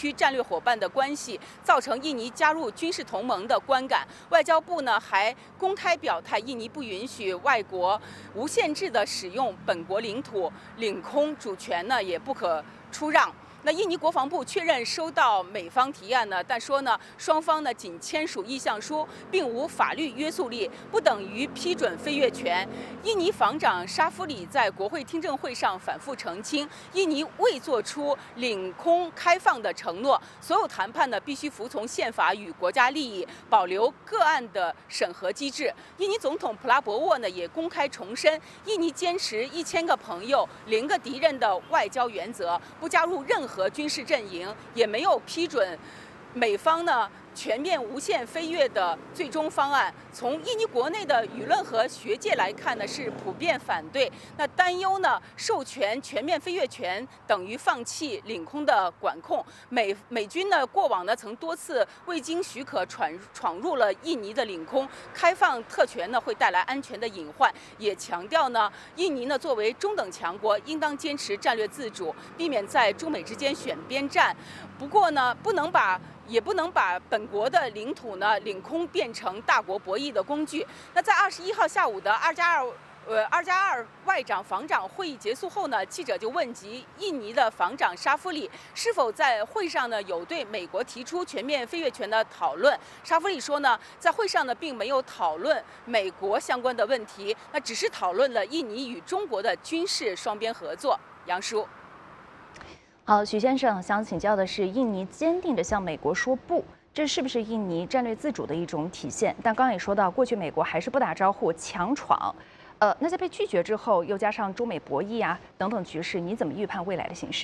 区战略伙伴的关系，造成印尼加入军事同盟的观感。外交部呢还公开表态，印尼不允许外国无限制地使用本国领土，领空主权呢也不可出让。那印尼国防部确认收到美方提案呢，但说呢，双方呢仅签署意向书，并无法律约束力，不等于批准飞越权。印尼防长沙夫里在国会听证会上反复澄清，印尼未做出领空开放的承诺，所有谈判呢必须服从宪法与国家利益，保留个案的审核机制。印尼总统普拉博沃呢也公开重申，印尼坚持1000个朋友0个敌人的外交原则，不加入任何军事阵营，也没有批准美方呢全面无限飞越的最终方案。从印尼国内的舆论和学界来看呢，是普遍反对。那担忧呢，授权全面飞越权等于放弃领空的管控。美军呢过往呢曾多次未经许可闯入了印尼的领空，开放特权呢会带来安全的隐患。也强调呢，印尼呢作为中等强国，应当坚持战略自主，避免在中美之间选边站。不过呢，也不能把本国的领土呢领空变成大国博弈的工具。那在21号下午的2+2外长防长会议结束后呢，记者就问及印尼的防长沙夫里是否在会上呢有对美国提出全面飞越权的讨论。沙夫里说呢，在会上呢并没有讨论美国相关的问题，那只是讨论了印尼与中国的军事双边合作。杨叔。 好，许先生想请教的是，印尼坚定地向美国说不，这是不是印尼战略自主的一种体现？但刚刚也说到，过去美国还是不打招呼，强闯。那在被拒绝之后，又加上中美博弈啊等等局势，你怎么预判未来的形势？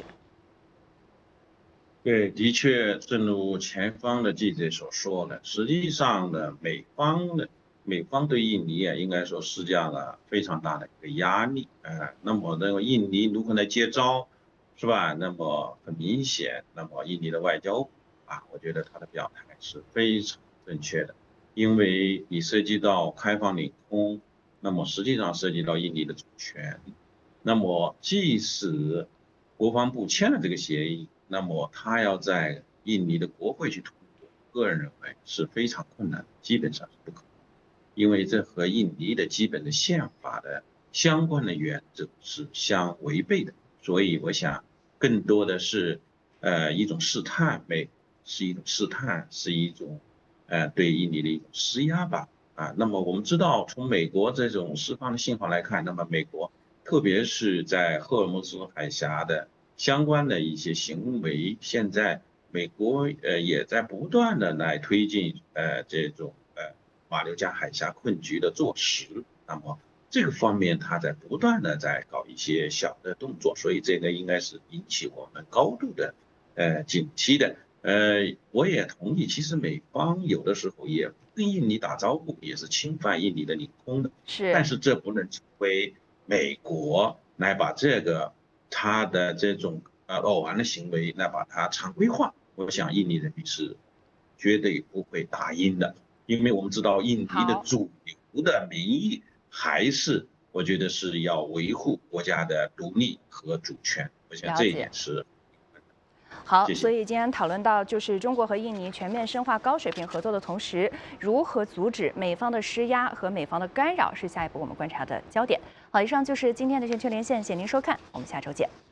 对，的确，正如前方的记者所说的，实际上呢，美方对印尼啊，应该说施加了非常大的一个压力。那么那个印尼如何来接招？是吧？那么很明显，那么印尼的外交部啊，我觉得他的表态是非常正确的，因为你涉及到开放领空，那么实际上涉及到印尼的主权。那么即使国防部签了这个协议，那么他要在印尼的国会去通过，个人认为是非常困难，基本上是不可能，因为这和印尼的基本的宪法的相关的原则是相违背的。所以我想，更多的是，一种试探，是一种试探，是一种，对印尼的一种施压吧。那么我们知道，从美国这种释放的信号来看，那么美国，特别是在赫尔墨斯海峡的相关的一些行为，现在美国也在不断的来推进这种马六甲海峡困局的坐实。那么这个方面，他在不断的在搞一些小的动作，所以这个应该是引起我们高度的警惕的。我也同意，其实美方有的时候也不跟印尼打招呼，也是侵犯印尼的领空的。 是， 但是这不能成为美国来把这个他的这种偶然的行为来把它常规化。我想印尼人民是绝对不会答应的，因为我们知道印尼的主流的民意。还是我觉得是要维护国家的独立和主权，我想这一点是好。所以今天讨论到，就是中国和印尼全面深化高水平合作的同时，如何阻止美方的施压和美方的干扰，是下一步我们观察的焦点。好，以上就是今天的全球连线，谢谢您收看，我们下周见。